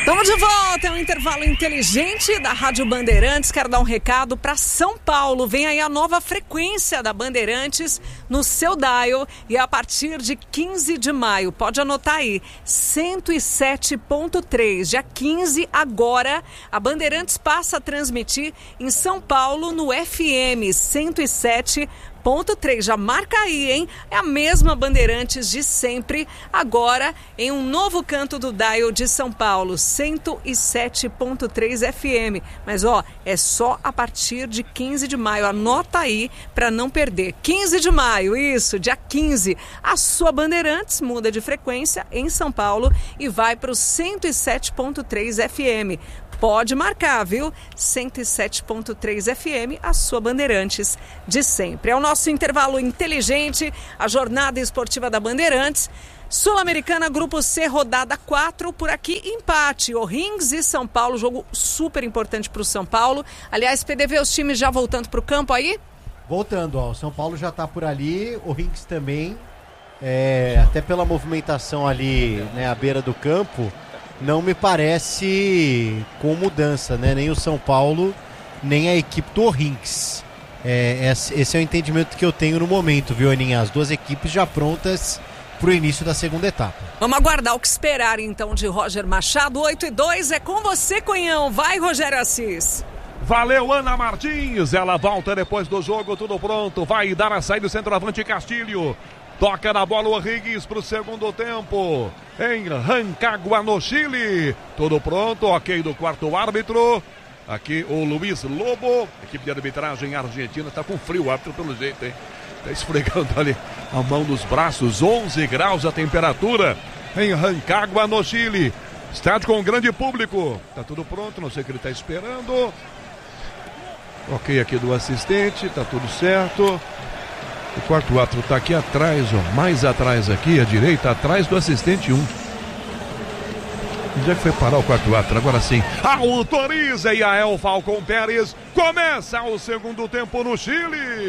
Estamos de volta, é um intervalo inteligente da Rádio Bandeirantes. Quero dar um recado para São Paulo. Vem aí a nova frequência da Bandeirantes no seu dial e a partir de 15 de maio. Pode anotar aí, 107.3. Dia 15 agora, a Bandeirantes passa a transmitir em São Paulo no FM 107.3. Já marca aí, hein? É a mesma Bandeirantes de sempre, agora em um novo canto do dial de São Paulo, 107.3 FM. Mas, é só a partir de 15 de maio. Anota aí para não perder. 15 de maio, isso, dia 15. A sua Bandeirantes muda de frequência em São Paulo e vai para o 107.3 FM. Pode marcar, viu? 107.3 FM, a sua Bandeirantes de sempre. É o nosso intervalo inteligente, a jornada esportiva da Bandeirantes. Sul-Americana, Grupo C, rodada 4, por aqui empate. O'Higgins e São Paulo, jogo super importante para o São Paulo. Aliás, PDV, os times já voltando para o campo aí? Voltando, o São Paulo já está por ali, O'Higgins também. Até pela movimentação ali, né, à beira do campo, não me parece com mudança, né? Nem o São Paulo, nem a equipe do O'Higgins. Esse é o entendimento que eu tenho no momento, viu, Aninha? As duas equipes já prontas para o início da segunda etapa. Vamos aguardar o que esperar, então, de Roger Machado. 8-2, é com você, Cunhão. Vai, Rogério Assis. Valeu, Ana Martins. Ela volta depois do jogo, tudo pronto. Vai dar a saída do centroavante Castilho. Toca na bola o O'Higgins para o segundo tempo. Em Rancagua, no Chile. Tudo pronto, ok do quarto árbitro. Aqui o Luiz Lobo. Equipe de arbitragem argentina. Está com frio o árbitro pelo jeito, hein? Está esfregando ali a mão nos braços. 11 graus a temperatura. Em Rancagua, no Chile. Estádio com grande público. Está tudo pronto, não sei o que ele está esperando. Ok aqui do assistente, está tudo certo. O quarto árbitro está aqui atrás, mais atrás aqui, à direita, atrás do assistente 1. Onde é que foi parar o quarto árbitro? Agora sim. Autoriza Yael Falcon Pérez. Começa o segundo tempo no Chile.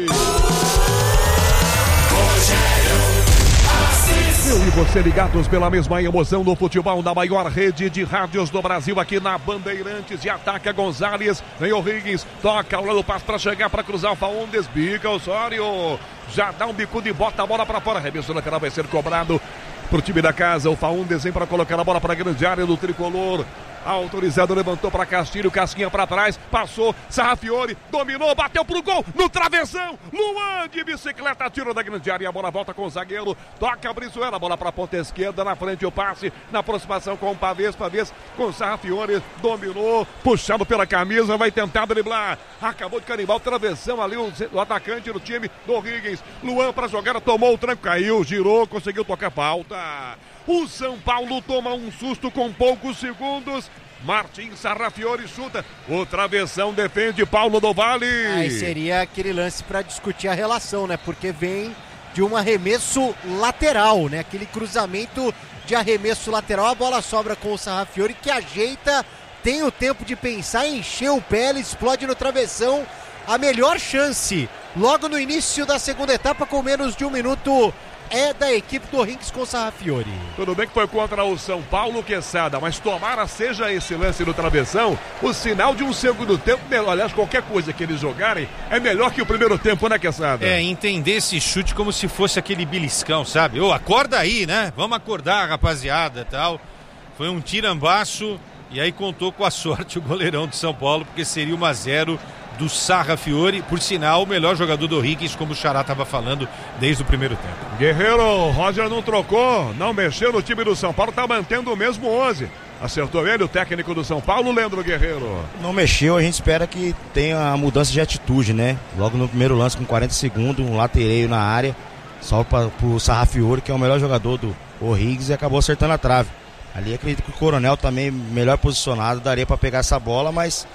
Eu e você ligados pela mesma emoção do futebol na maior rede de rádios do Brasil, aqui na Bandeirantes. E ataca Gonzalez, vem o O'Higgins, toca o lado do passo para chegar, para cruzar o Faúndes, bica o Osório, já dá um bicudo e bota a bola para fora, arremesso lateral vai ser cobrado pro time da casa. O Faúndes vem para colocar a bola para a grande área do tricolor. Autorizado, levantou para Castilho, casquinha para trás, passou, Sarrafiori, dominou, bateu pro gol, no travessão, Luan de bicicleta, tiro da grande área, a bola volta com o zagueiro, toca a Brizuela, a bola para a ponta esquerda, na frente o passe, na aproximação com o Pavês com Sarrafiori, dominou, puxado pela camisa, vai tentar driblar, acabou de carimbar o travessão ali, o atacante do time do O'Higgins, Luan para jogar, tomou o tranco, caiu, girou, conseguiu tocar falta. O São Paulo toma um susto com poucos segundos. Martins Sarrafiori chuta. O travessão defende Paulo do Vale. Aí seria aquele lance para discutir a relação, né? Porque vem de um arremesso lateral, né? Aquele cruzamento de arremesso lateral. A bola sobra com o Sarrafiori, que ajeita, tem o tempo de pensar, encheu o pé, ele explode no travessão. A melhor chance logo no início da segunda etapa, com menos de um minuto, é da equipe do O'Higgins com o Sarrafiori. Tudo bem que foi contra o São Paulo, Quesada, mas tomara seja esse lance no travessão o sinal de um segundo tempo melhor. Aliás, qualquer coisa que eles jogarem é melhor que o primeiro tempo, né, Quesada? Entender esse chute como se fosse aquele beliscão, sabe? Acorda aí, né? Vamos acordar, rapaziada, tal. Foi um tirambaço e aí contou com a sorte o goleirão de São Paulo, porque seria 1-0 do Sarrafiori, por sinal, o melhor jogador do O'Higgins, como o Xará estava falando desde o primeiro tempo. Guerreiro, Roger não trocou, não mexeu no time do São Paulo, tá mantendo o mesmo 11. Acertou ele, o técnico do São Paulo, Leandro Guerreiro. Não mexeu, a gente espera que tenha a mudança de atitude, né? Logo no primeiro lance, com 40 segundos, um latereio na área, só para o Sarrafiori, que é o melhor jogador do O'Higgins, e acabou acertando a trave. Ali acredito que o Coronel também, melhor posicionado, daria para pegar essa bola, mas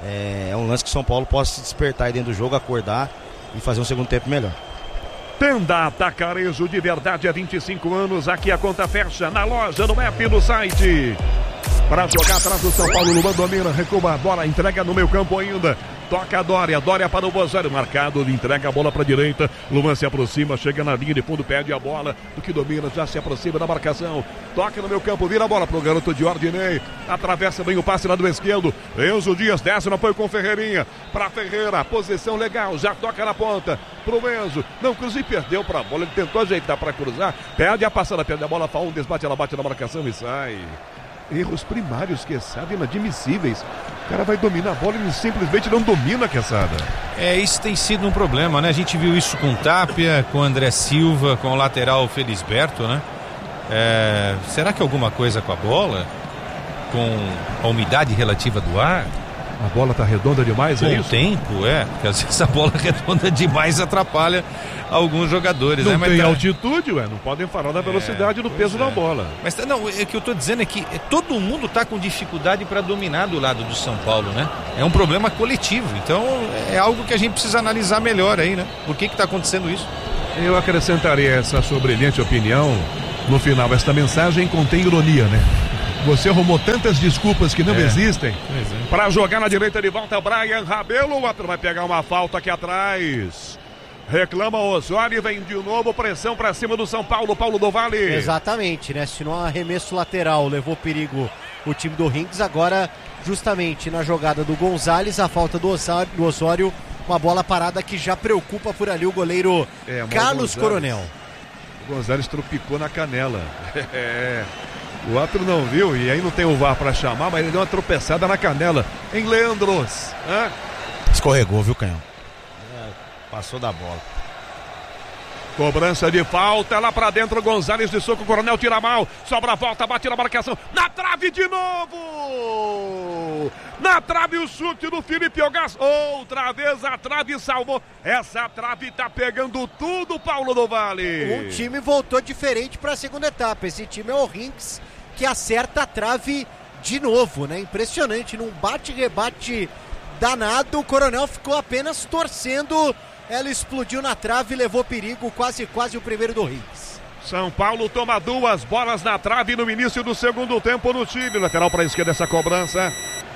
é um lance que o São Paulo possa se despertar aí dentro do jogo, acordar e fazer um segundo tempo melhor. Tenda Atacarejo de verdade há 25 anos. Aqui a conta fecha na loja, no app, no site. Para jogar atrás do São Paulo, Luan domina, recua a bola, entrega no meio campo ainda. Toca a Dória para o Bozório, marcado, entrega a bola para a direita, Luan se aproxima, chega na linha de fundo, perde a bola, do que domina, já se aproxima da marcação, toca no meio campo, vira a bola para o garoto de Ordinei, atravessa bem o passe lá do esquerdo, Enzo Dias desce no apoio com Ferreirinha, para Ferreira, posição legal, já toca na ponta, pro Enzo, não cruza e perdeu para a bola, ele tentou ajeitar para cruzar, perde a passada, perde a bola, Faúndes bate, ela bate na marcação e sai. Erros primários, Quesada, inadmissíveis. O cara vai dominar a bola e simplesmente não domina, Quesada. Isso tem sido um problema, né? A gente viu isso com Tapia, com André Silva, com o lateral Felisberto, né? Será que alguma coisa com a bola? Com a umidade relativa do ar? A bola tá redonda demais, é isso? Com o tempo, porque às vezes a bola redonda demais atrapalha alguns jogadores. Não tem altitude, não podem falar da velocidade do peso da bola. Mas não, o que eu tô dizendo é que todo mundo tá com dificuldade para dominar do lado do São Paulo, né? É um problema coletivo, então é algo que a gente precisa analisar melhor aí, né? Por que tá acontecendo isso? Eu acrescentaria essa sua brilhante opinião no final. Esta mensagem contém ironia, né? Você arrumou tantas desculpas que não existem para jogar na direita de volta. Brian Rabelo, o outro vai pegar uma falta aqui atrás. Reclama o Osório e vem de novo, pressão para cima do São Paulo, Paulo do Vale. Exatamente, né? Se não arremesso lateral levou perigo o time do Rings, agora justamente na jogada do Gonzalez, a falta do Osório, uma bola parada que já preocupa por ali o goleiro Carlos Coronel. O Gonzalez tropicou na canela. O outro não viu, e aí não tem o VAR para chamar, mas ele deu uma tropeçada na canela. Em Leandros. Escorregou, viu, Canhão? Passou da bola. Cobrança de falta, lá pra dentro, Gonzalez de soco, Coronel tira mal, sobra a volta, bate na marcação, na trave de novo! Na trave o chute do Felipe Ogás, outra vez a trave salvou, essa trave tá pegando tudo, Paulo do Vale. O time voltou diferente pra segunda etapa, esse time é o Rings, que acerta a trave de novo, né? Impressionante, num bate-rebate danado, o Coronel ficou apenas torcendo. Ela explodiu na trave e levou perigo, quase o primeiro do Rings. São Paulo toma 2 bolas na trave no início do segundo tempo no Chile. Lateral para a esquerda essa cobrança.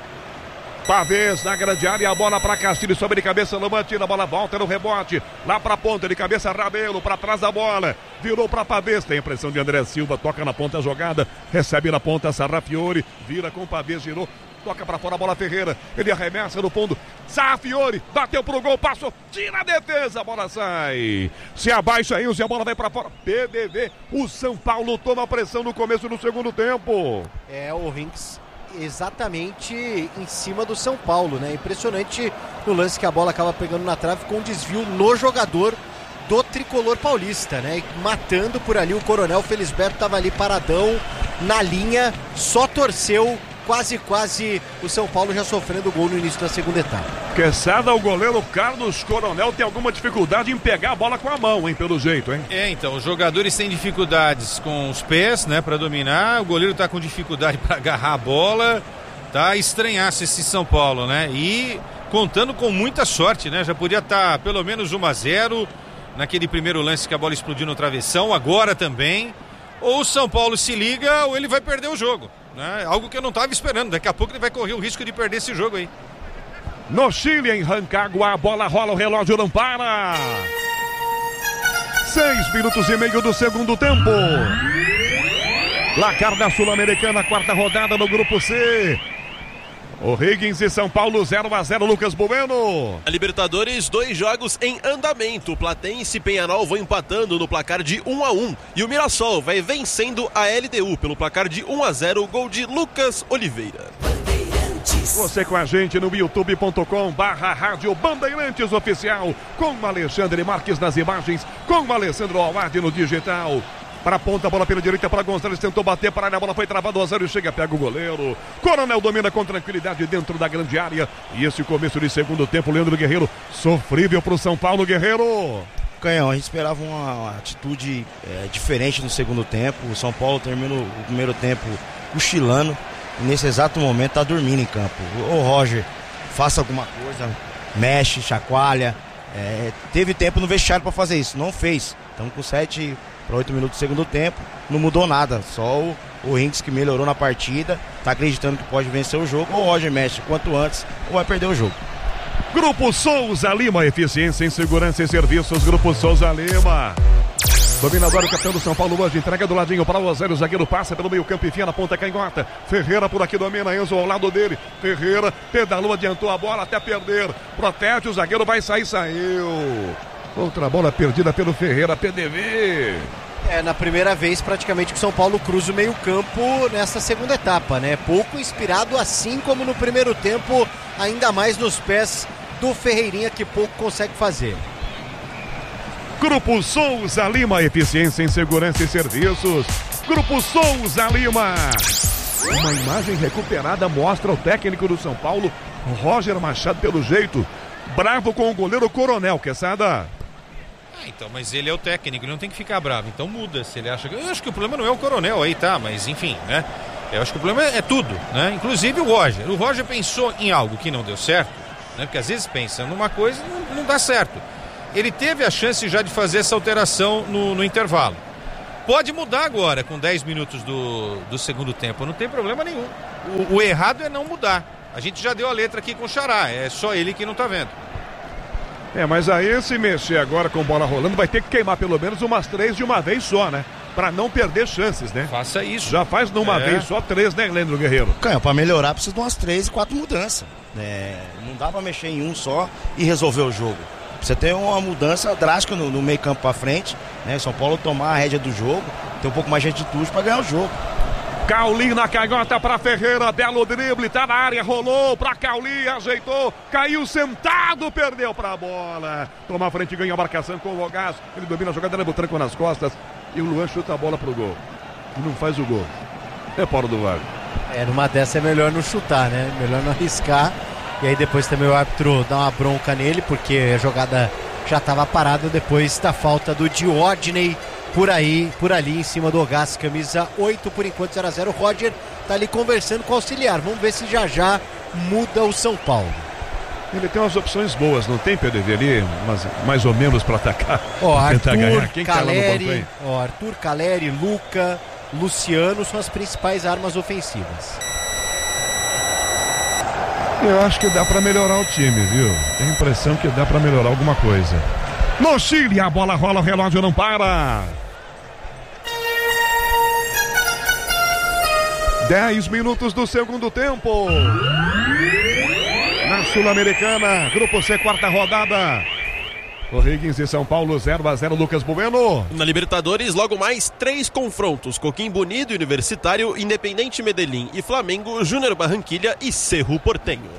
Pavês na grande área, a bola para Castilho, sobe de cabeça, Luan tira a bola, volta no rebote, lá para a ponta de cabeça, Rabelo, para trás da bola, virou para Pavês, tem a pressão de André Silva, toca na ponta a jogada, recebe na ponta Sarrafiori, vira com Pavês, girou, toca para fora a bola Ferreira, ele arremessa no fundo, Sarrafiori, bateu pro gol, passou, tira a defesa, a bola sai, se abaixa Enzo e a bola vai para fora, PDV, o São Paulo toma pressão no começo do segundo tempo. O Rings exatamente em cima do São Paulo, né? Impressionante no lance que a bola acaba pegando na trave com um desvio no jogador do tricolor paulista, né? E matando por ali o Coronel Felisberto, estava ali paradão na linha, só torceu, quase o São Paulo já sofrendo gol no início da segunda etapa. Quesada, o goleiro Carlos Coronel tem alguma dificuldade em pegar a bola com a mão, hein, pelo jeito, hein? Então, os jogadores têm dificuldades com os pés, né, para dominar, o goleiro tá com dificuldade para agarrar a bola, tá estranhaço esse São Paulo, né, e contando com muita sorte, né, já podia estar pelo menos 1-0 naquele primeiro lance que a bola explodiu no travessão, agora também, ou o São Paulo se liga ou ele vai perder o jogo. Algo que eu não estava esperando, daqui a pouco ele vai correr o risco de perder esse jogo aí. No Chile, em Rancagua, a bola rola, o relógio não para. 6 minutos e meio do segundo tempo. Placar da Sul-Americana, 4ª rodada no Grupo C. O Higgins e São Paulo 0-0, Lucas Bueno. A Libertadores, 2 jogos em andamento. Platense e Peñarol vão empatando no placar de 1-1. E o Mirassol vai vencendo a LDU pelo placar de 1-0, gol de Lucas Oliveira. Você com a gente no youtube.com/rádio Bandeirantes Oficial, com Alexandre Marques nas imagens, com Alessandro Alvade no digital. Para a ponta, a bola pela direita para Gonzalez, tentou bater para a bola, foi travado, o Osório chega, pega o goleiro. Coronel domina com tranquilidade dentro da grande área. E esse começo de segundo tempo, Leandro Guerreiro, sofrível para o São Paulo, Guerreiro. Canhão, a gente esperava uma atitude diferente no segundo tempo. O São Paulo termina o primeiro tempo cochilando e nesse exato momento está dormindo em campo. O Roger, faça alguma coisa, mexe, chacoalha. Teve tempo no vestiário para fazer isso, não fez. Então com 7 para 8 minutos do segundo tempo, não mudou nada. Só o Rings que melhorou na partida, está acreditando que pode vencer o jogo. Ou o Roger mexe quanto antes ou vai perder o jogo. Grupo Souza Lima, eficiência em segurança e serviços. Grupo Souza Lima. Dominador, o capitão do São Paulo hoje, entrega do ladinho para o Ozélio, o zagueiro passa pelo meio campo, enfia na ponta canhota. Ferreira por aqui domina, Enzo ao lado dele. Ferreira pedalou, adiantou a bola até perder. Protege, o zagueiro vai sair, saiu. Outra bola perdida pelo Ferreira, PDV. Na primeira vez praticamente que o São Paulo cruza o meio campo nessa segunda etapa, né? Pouco inspirado, assim como no primeiro tempo, ainda mais nos pés do Ferreirinha, que pouco consegue fazer. Grupo Souza Lima, eficiência em segurança e serviços. Grupo Souza Lima. Uma imagem recuperada mostra o técnico do São Paulo, Roger Machado, pelo jeito, bravo com o goleiro Coronel, Quesada. Então, mas ele é o técnico, ele não tem que ficar bravo, então muda se ele acha que... Eu acho que o problema não é o Coronel aí, tá, mas enfim, né? Eu acho que o problema é tudo, né? Inclusive o Roger pensou em algo que não deu certo, né? Porque às vezes pensa numa coisa e não dá certo. Ele teve a chance já de fazer essa alteração no intervalo. Pode mudar agora, com 10 minutos do segundo tempo, não tem problema nenhum. O errado é não mudar. A gente já deu a letra aqui com o Xará, é só ele que não tá vendo. Mas aí se mexer agora com bola rolando, vai ter que queimar pelo menos umas 3 de uma vez só, né? Pra não perder chances, né? Faça isso. Já faz numa vez só 3, né, Leandro Guerreiro? Pra melhorar precisa de umas 3 e 4 mudanças. Não dá pra mexer em um só e resolver o jogo. Você tem uma mudança drástica no meio campo pra frente, né? São Paulo tomar a rédea do jogo, ter um pouco mais de atitude pra ganhar o jogo. Caulinho na canhota pra Ferreira, belo drible, tá na área, rolou pra Caulinho, ajeitou, caiu sentado, perdeu pra bola. Toma a frente, ganha a marcação com o Logás, ele domina a jogada, leva o tranco nas costas e o Luan chuta a bola pro gol. E não faz o gol. É fora do VAR. Numa dessa é melhor não chutar, né? Melhor não arriscar. E aí depois também o árbitro dá uma bronca nele, porque a jogada já estava parada depois da falta do Diodney por ali em cima do Ogás, camisa 8, por enquanto 0-0. O Roger tá ali conversando com o auxiliar. Vamos ver se já muda o São Paulo. Ele tem umas opções boas, não tem, PDV ali, mas mais ou menos para atacar. Arthur, Caleri, Luca, Luciano são as principais armas ofensivas. Eu acho que dá pra melhorar o time, viu? Tenho a impressão que dá pra melhorar alguma coisa. No Chile, a bola rola, o relógio não para. 10 minutos do segundo tempo. Na Sul-Americana, Grupo C, quarta rodada. O'Higgins e São Paulo 0-0, Lucas Bueno. Na Libertadores, logo mais 3 confrontos: Coquimbo Unido, Universitário, Independente Medellín e Flamengo, Júnior Barranquilha e Cerro Porteño.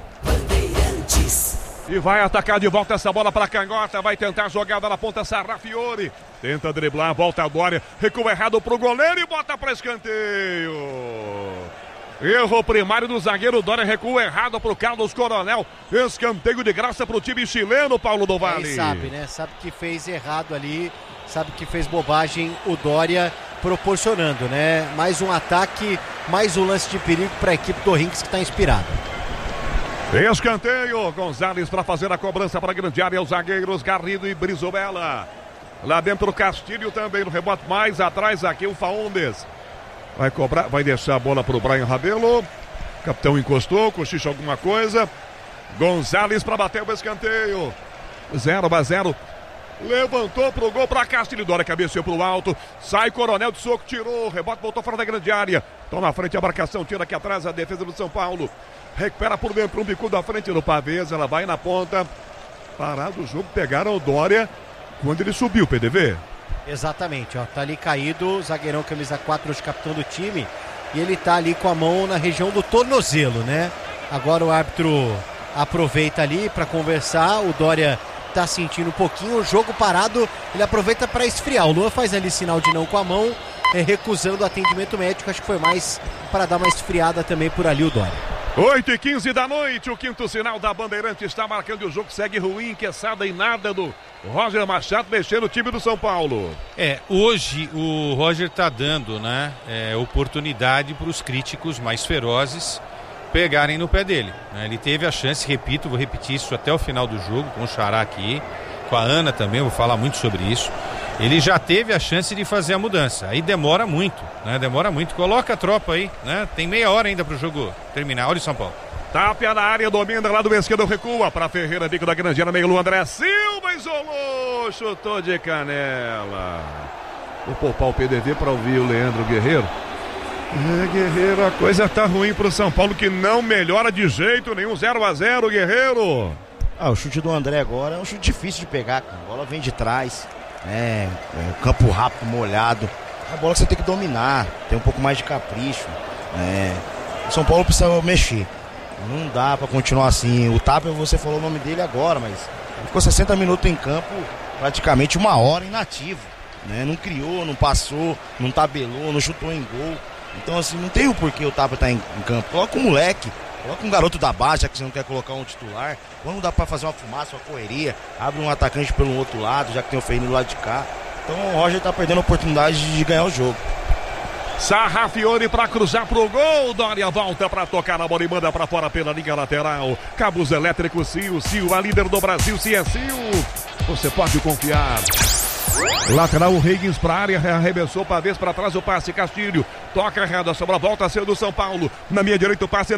E vai atacar de volta essa bola para canhota, vai tentar a jogada na ponta, Sarrafiori. Tenta driblar, volta a Dória, recua errado pro goleiro e bota para escanteio. Erro primário do zagueiro Dória, recua errado pro Carlos Coronel. Escanteio de graça pro time chileno, Paulo do Vale. Ele sabe, né? Sabe que fez errado ali, sabe que fez bobagem o Dória, proporcionando, né? Mais um ataque, mais um lance de perigo para a equipe do O'Higgins, que está inspirada. Escanteio, Gonzalez para fazer a cobrança para a grande área, os zagueiros Garrido e Brizuela. Lá dentro o Castilho também no rebote, mais atrás aqui o Faúndes. Vai cobrar, vai deixar a bola para o Brian Rabelo. O capitão encostou, cochicha alguma coisa. Gonzalez para bater o escanteio. 0-0. Levantou pro gol para Castilho. Dória cabeceou pro alto. Sai Coronel de soco, tirou. Rebote, voltou fora da grande área. Toma à frente a marcação, tira aqui atrás a defesa do São Paulo. Recupera por dentro, um bicudo à frente do Pavês. Ela vai na ponta. Parado o jogo, pegaram o Dória quando ele subiu, PDV. Exatamente, ó, tá ali caído, zagueirão camisa 4, hoje capitão do time, e ele tá ali com a mão na região do tornozelo, né? Agora o árbitro aproveita ali para conversar, o Dória tá sentindo um pouquinho, o jogo parado, ele aproveita para esfriar. O Luan faz ali sinal de não com a mão, recusando o atendimento médico, acho que foi mais para dar uma esfriada também por ali o Dória. 8h15 da noite, o quinto sinal da Bandeirante está marcando, o jogo segue ruim, Quesada e nada do Roger Machado mexendo o time do São Paulo. Hoje o Roger tá dando, né, oportunidade para os críticos mais ferozes pegarem no pé dele, né? Ele teve a chance, repito, vou repetir isso até o final do jogo, com o Xará aqui, com a Ana também, vou falar muito sobre isso. Ele já teve a chance de fazer a mudança, aí demora muito, né? Demora muito, coloca a tropa aí, né? Tem meia hora ainda pro jogo terminar. Olha o São Paulo. Tapia na área, domina lá do esquerdo, recua para Ferreira, bico da Grangeira, meio André Silva, isolou, chutou de canela. Vou poupar o PDV para ouvir o Leandro Guerreiro. Guerreiro, a coisa tá ruim pro São Paulo, que não melhora de jeito nenhum. 0-0, Guerreiro. O chute do André agora é um chute difícil de pegar, cara. A bola vem de trás, campo rápido, molhado. É a bola que você tem que dominar, tem um pouco mais de capricho. O São Paulo precisa mexer. Não dá pra continuar assim. O Tapia, você falou o nome dele agora, mas ele ficou 60 minutos em campo, praticamente uma hora inativo, né? Não criou, não passou, não tabelou, não chutou em gol. Então assim, não tem o porquê o Tapia tá em campo. Coloca um moleque, coloca um garoto da base, já que você não quer colocar um titular. Quando dá pra fazer uma fumaça, uma correria, abre um atacante pelo outro lado, já que tem o Ferreira do lado de cá. Então o Roger tá perdendo a oportunidade de ganhar o jogo. Sarrafiore para cruzar pro gol. Dória volta para tocar na bola e manda para fora pela linha lateral. Cabos elétricos Sil, a líder do Brasil, se é Sil, você pode confiar. Lateral, o Higgins para a área, arremessou para vez para trás o passe, Castilho toca errado, a sobra volta a ser do São Paulo. Na minha direita o passe